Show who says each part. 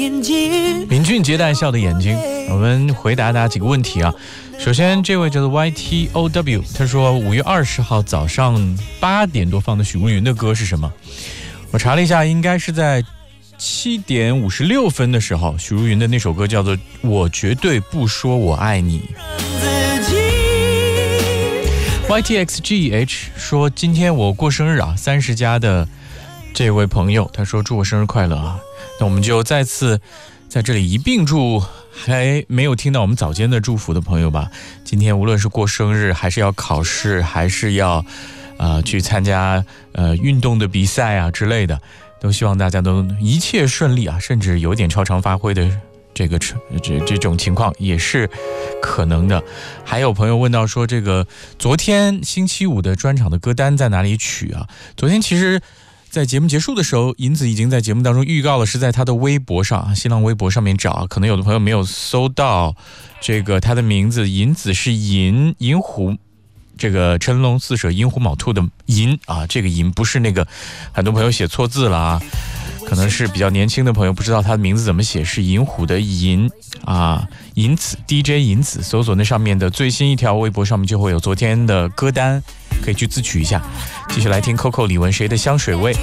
Speaker 1: 明俊杰带笑的眼睛。我们回答大家几个问题啊。首先这位叫做 YTOW， 他说5月20号早上8点多放的许茹芸的歌是什么？我查了一下，应该是在7点56分的时候，许茹芸的那首歌叫做《我绝对不说我爱你》。YTXGH 说今天我过生日啊，30加的这位朋友他说祝我生日快乐啊。那我们就再次在这里一并祝还没有听到我们早间的祝福的朋友吧。今天无论是过生日，还是要考试，还是要去参加运动的比赛啊之类的，都希望大家都一切顺利啊，甚至有点超常发挥的这种情况也是可能的。还有朋友问到说，这个昨天星期五的专场的歌单在哪里取啊？昨天其实在节目结束的时候，银子已经在节目当中预告了，是在他的微博上，新浪微博上面找。可能有的朋友没有搜到这个他的名字，银子是银虎，这个辰龙四舍阴虎卯兔的银啊，这个银不是那个很多朋友写错字了啊，可能是比较年轻的朋友不知道他的名字怎么写，是银虎的银啊，银子 DJ 银子，搜索那上面的最新一条微博上面就会有昨天的歌单，可以去自取一下。继续来听 Coco 李玟谁的香水味。